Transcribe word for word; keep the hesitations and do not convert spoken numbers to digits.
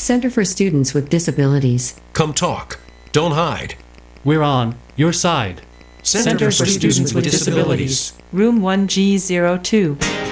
Center for Students with Disabilities. Come talk. Don't hide. We're on your side. Center, for Students with Disabilities. Room one G zero two.